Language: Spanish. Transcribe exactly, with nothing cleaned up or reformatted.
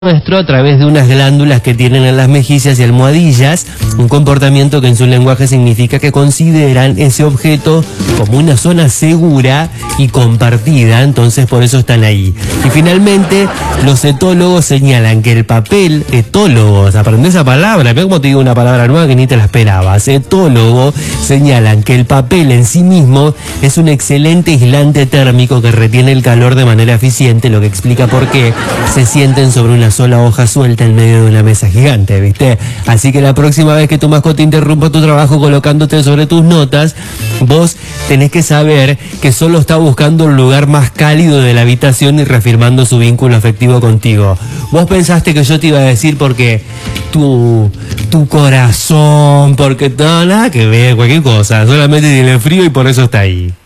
nuestro a través de unas glándulas que tienen en las mejillas y almohadillas, un comportamiento que en su lenguaje significa que consideran ese objeto como una zona segura y compartida, entonces por eso están ahí. Y finalmente, los etólogos señalan que el papel, etólogos, aprende esa palabra, ve como te digo una palabra nueva que ni te la esperabas, etólogo, señalan que el papel en sí mismo es un excelente aislante térmico que retiene el calor de manera eficiente, lo que explica por qué se sienten sobre una sola hoja suelta en medio de una mesa gigante, ¿viste? Así que la próxima vez que tu mascota interrumpa tu trabajo colocándote sobre tus notas, vos tenés que saber que solo está buscando el lugar más cálido de la habitación y reafirmando su vínculo afectivo contigo. Vos pensaste que yo te iba a decir porque tu, tu corazón, porque no, nada que ver, cualquier cosa, solamente tiene frío y por eso está ahí.